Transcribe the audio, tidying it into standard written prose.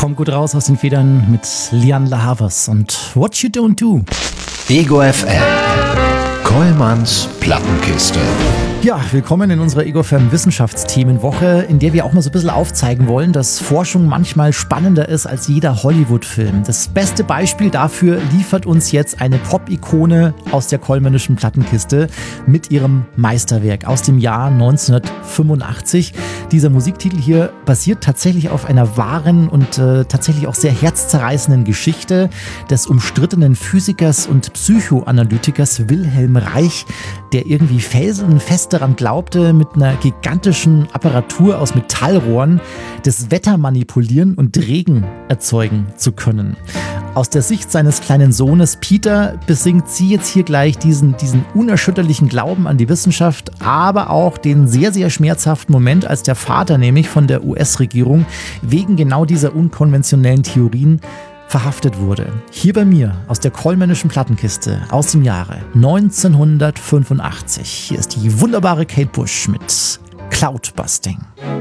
kommt gut raus aus den Federn mit Lian La Havas und What You Don't Do. Ego FM. Kollmanns Plattenkiste. Ja, willkommen in unserer Ego FM Wissenschaftsthemenwoche, in der wir auch mal so ein bisschen aufzeigen wollen, dass Forschung manchmal spannender ist als jeder Hollywood-Film. Das beste Beispiel dafür liefert uns jetzt eine Pop-Ikone aus der Kollmännischen Plattenkiste mit ihrem Meisterwerk aus dem Jahr 1985. Dieser Musiktitel hier basiert tatsächlich auf einer wahren und tatsächlich auch sehr herzzerreißenden Geschichte des umstrittenen Physikers und Psychoanalytikers Wilhelm Reich, der irgendwie felsenfest daran glaubte, mit einer gigantischen Apparatur aus Metallrohren das Wetter manipulieren und Regen erzeugen zu können. Aus der Sicht seines kleinen Sohnes Peter besingt sie jetzt hier gleich diesen unerschütterlichen Glauben an die Wissenschaft, aber auch den sehr, sehr schmerzhaften Moment, als der Vater nämlich von der US-Regierung wegen genau dieser unkonventionellen Theorien verhaftet wurde. Hier bei mir aus der Kollmännischen Plattenkiste aus dem Jahre 1985. Hier ist die wunderbare Kate Bush mit Cloudbusting.